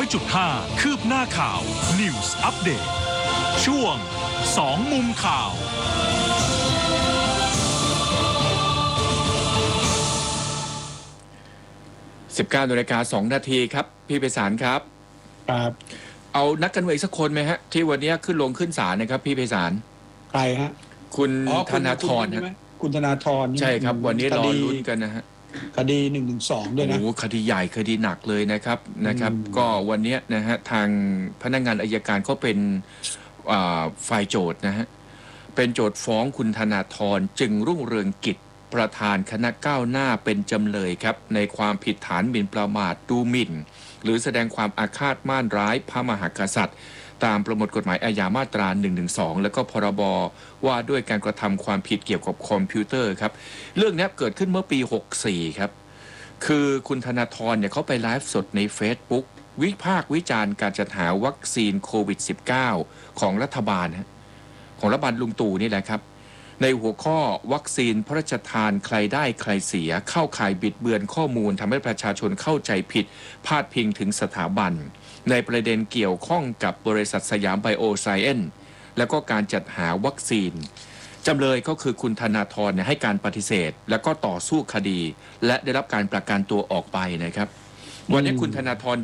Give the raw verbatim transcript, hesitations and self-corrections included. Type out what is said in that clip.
อยจุดห้า คืบหน้าข่าว News Update ช่วงสองมุมข่าวสิบเก้านาฬิกาสองนาทีครับพี่ไพศาลครับครับเอานักการเมืองสักคนไหมฮะที่วันนี้ขึ้นลงขึ้นศาลนะครับพี่ไพศาลใครฮะคุณธนาธรใช่ไหมคุณธนาธรใช่ครับวันนี้รอลุ้นกันนะฮะคดีหนึ่งหนึ่งสองด้วยนะโอ้คดีใหญ่คดีหนักเลยนะครับนะครับก็วันนี้นะฮะทางพนักงานอัยการเขาเป็นฝ่ายโจทย์นะฮะเป็นโจทย์ฟ้องคุณธนาธรจึงรุ่งเรืองกิจประธานคณะก้าวหน้าเป็นจำเลยครับในความผิดฐานหมิ่นประมาทดูหมิ่นหรือแสดงความอาฆาตม่านร้ายพระมหากษัตริย์ตามประมวลกฎหมายอาญามาตราหนึ่งหนึ่งสองแล้วก็พรบว่าด้วยการกระทำความผิดเกี่ยวกับคอมพิวเตอร์ครับเรื่องนี้เกิดขึ้นเมื่อปีหกสี่ครับคือคุณธนาธรเนี่ยเขาไปไลฟ์สดใน Facebook วิพากษ์วิจารณ์การจัดหาวัคซีนโควิด สิบเก้า ของรัฐบาลฮะของรัฐบาลลุงตู่นี่แหละครับในหัวข้อวัคซีนพระราชทานใครได้ใครเสียเข้าข่ายบิดเบือนข้อมูลทำให้ประชาชนเข้าใจผิดพาดพิงถึงสถาบันในประเด็นเกี่ยวข้องกับบริษัทสยามไบโอไซเอนซ์แล้วก็การจัดหาวัคซีนจำเลยก็คือคุณธนาธรเนี่ยให้การปฏิเสธแล้วก็ต่อสู้คดีและได้รับการประกันตัวออกไปนะครับวันนี้คุณธนาธร